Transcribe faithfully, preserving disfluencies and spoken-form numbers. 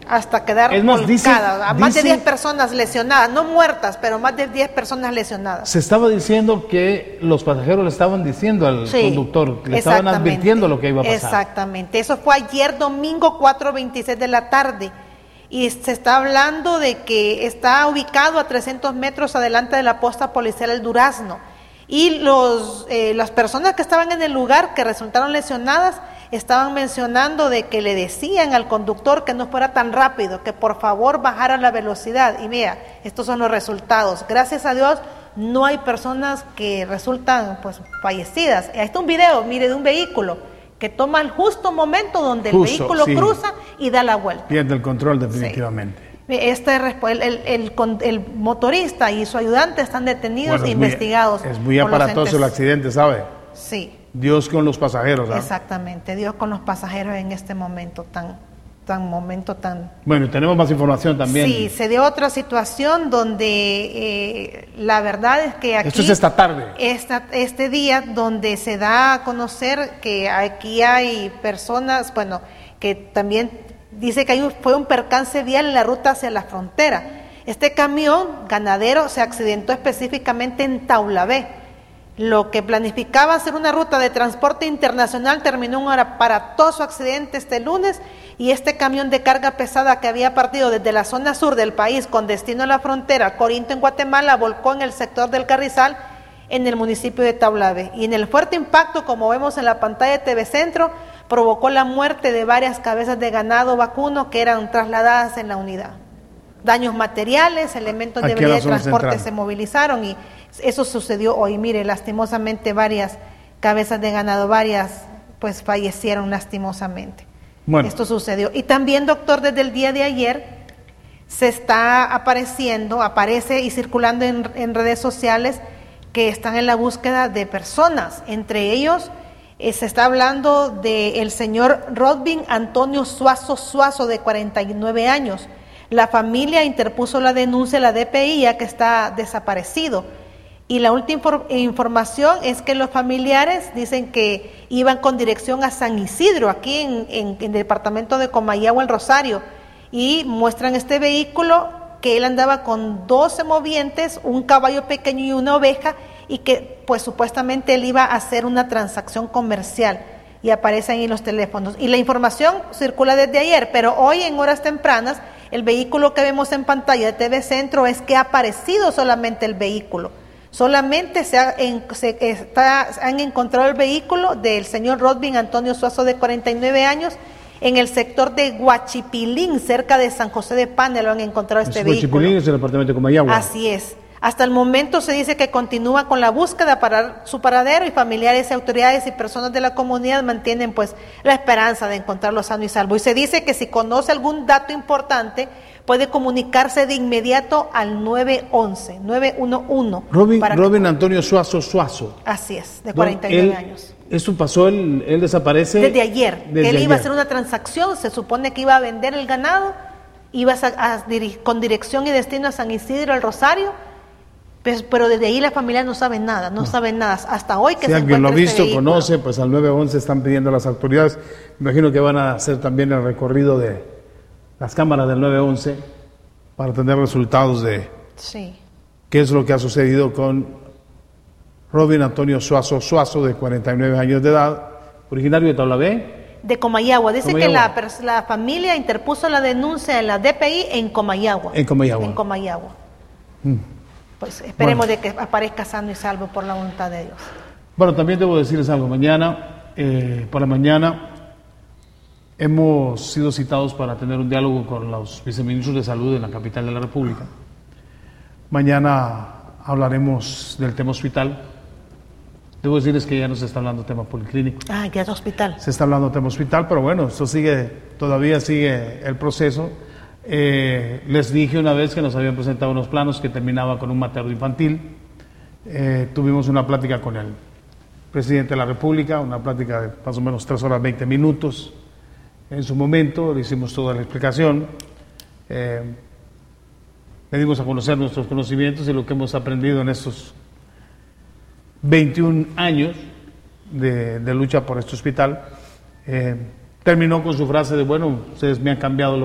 hasta quedar es más, volcadas. dice, A más dice, de diez personas lesionadas, no muertas, pero más de diez personas lesionadas. Se estaba diciendo que los pasajeros le estaban diciendo al sí, conductor, le estaban advirtiendo lo que iba a pasar. Exactamente, eso fue ayer domingo cuatro veintiséis de la tarde. Y se está hablando de que está ubicado a trescientos metros adelante de la posta policial El Durazno. Y los, eh, las personas que estaban en el lugar, que resultaron lesionadas, estaban mencionando de que le decían al conductor que no fuera tan rápido, que por favor bajara la velocidad. Y mira, estos son los resultados. Gracias a Dios no hay personas que resultan pues fallecidas. Ahí está un video, mire, de un vehículo que toma el justo momento donde justo, el vehículo sí. cruza y da la vuelta. Pierde el control definitivamente. Sí. Este, el, el, el, el motorista y su ayudante están detenidos bueno, e investigados. Muy, es muy aparatoso el accidente, ¿sabe? Sí. Dios con los pasajeros, ¿sabes? Exactamente, Dios con los pasajeros en este momento tan, tan momento tan... Bueno, tenemos más información también. Sí, se dio otra situación donde eh, la verdad es que aquí... Esto es esta tarde. Esta, este día donde se da a conocer que aquí hay personas, bueno, que también dice que hay un, fue un percance vial en la ruta hacia la frontera. Este camión ganadero se accidentó específicamente en Taulabé. Lo que planificaba ser una ruta de transporte internacional terminó en un aparatoso accidente este lunes y este camión de carga pesada que había partido desde la zona sur del país con destino a la frontera Corinto en Guatemala volcó en el sector del Carrizal en el municipio de Taulabé y en el fuerte impacto, como vemos en la pantalla de T V Centro, provocó la muerte de varias cabezas de ganado vacuno que eran trasladadas en la unidad. Daños materiales, elementos de brigada de transporte central se movilizaron y eso sucedió hoy. Mire, lastimosamente varias cabezas de ganado, varias pues fallecieron lastimosamente. Bueno. Esto sucedió. Y también, doctor, desde el día de ayer se está apareciendo, aparece y circulando en, en redes sociales que están en la búsqueda de personas. Entre ellos eh, se está hablando del señor Rodvin Antonio Suazo Suazo, de cuarenta y nueve años. La familia interpuso la denuncia a la D P I ya que está desaparecido. Y la última infor- información es que los familiares dicen que iban con dirección a San Isidro, aquí en, en, en el departamento de Comayagua, el Rosario, y muestran este vehículo que él andaba con doce movientes, un caballo pequeño y una oveja, y que pues supuestamente él iba a hacer una transacción comercial, y aparecen ahí los teléfonos. Y la información circula desde ayer, pero hoy en horas tempranas, el vehículo que vemos en pantalla de T V Centro es que ha aparecido solamente el vehículo. Solamente se, ha, en, se está, han encontrado el vehículo del señor Rodvin Antonio Suazo, de cuarenta y nueve años, en el sector de Huachipilín, cerca de San José de Pane, lo han encontrado este es vehículo. Huachipilín es el departamento de Comayagua. Así es. Hasta el momento se dice que continúa con la búsqueda para su paradero y familiares, autoridades y personas de la comunidad mantienen pues la esperanza de encontrarlo sano y salvo. Y se dice que si conoce algún dato importante puede comunicarse de inmediato al nueve once, nueve uno uno. Robin, para Robin que... Antonio Suazo Suazo. Así es, de cuarenta y nueve él, años. Esto pasó, él, él desaparece. Desde ayer, desde que él ayer. iba a hacer una transacción, se supone que iba a vender el ganado, iba a, a, a, con dirección y destino a San Isidro, el Rosario. Pues, pero desde ahí la familia no sabe nada, no, no. sabe nada, hasta hoy que si se alguien lo ha visto, este conoce, pues al nueve once están pidiendo las autoridades. Me imagino que van a hacer también el recorrido de las cámaras del nueve once para tener resultados de sí. qué es lo que ha sucedido con Robin Antonio Suazo Suazo, de cuarenta y nueve años de edad, originario de Taulabé. De Comayagua. Dice Comayagua. que la, la familia interpuso la denuncia en la D P I en Comayagua. En Comayagua. En Comayagua. Mm. Pues esperemos bueno. de que aparezca sano y salvo por la voluntad de Dios. Bueno, también debo decirles algo. Mañana, eh, por la mañana, hemos sido citados para tener un diálogo con los viceministros de salud en la capital de la República. Mañana hablaremos del tema hospital. Debo decirles que ya no se está hablando tema policlínico. Ah, ya es hospital. Se está hablando tema hospital, pero bueno, esto sigue, todavía sigue el proceso. Eh, les dije una vez que nos habían presentado unos planos que terminaba con un materno infantil. Eh, tuvimos una plática con el presidente de la República, una plática de más o menos tres horas veinte minutos. En su momento le hicimos toda la explicación, eh, le dimos a conocer nuestros conocimientos y lo que hemos aprendido en estos veintiún años de, de lucha por este hospital. Eh, terminó con su frase de, bueno, ustedes me han cambiado